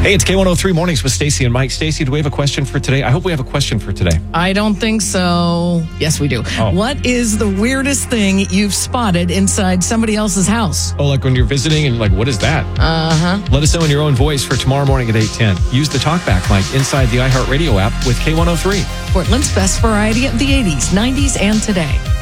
Hey, it's K103 Mornings with Stacey and Mike. Stacey, do we have a question for today? I hope we have a question for today. I don't think so. Yes, we do. Oh. What is the weirdest thing you've spotted inside somebody else's house? Oh, like when you're visiting and like, what is that? Let us know in your own voice for tomorrow morning at 8:10. Use the talkback mic inside the iHeartRadio app with K103. Portland's best variety of the 80s, 90s, and today.